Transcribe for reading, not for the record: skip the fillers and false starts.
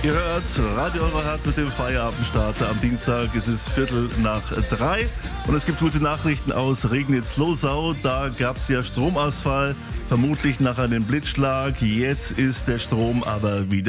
Ihr hört Radio Herz mit dem Feierabendstart. Am Dienstag ist es 2:45 und es gibt gute Nachrichten aus Regnitz-Losau. Da gab es ja Stromausfall, vermutlich nach einem Blitzschlag. Jetzt ist der Strom aber wieder